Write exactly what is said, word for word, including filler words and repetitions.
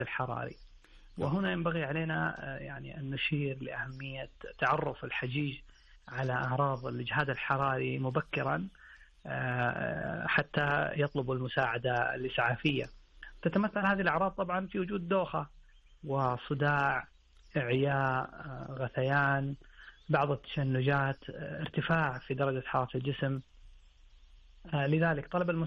الحراري. وهنا ينبغي علينا يعني أن نشير لأهمية تعرف الحجيج على أعراض الإجهاد الحراري مبكرا حتى يطلبوا المساعدة الإسعافية. تتمثل هذه الأعراض طبعا في وجود دوخة وصداع، إعياء، غثيان، بعض التشنجات، ارتفاع في درجة حرارة الجسم. لذلك طلب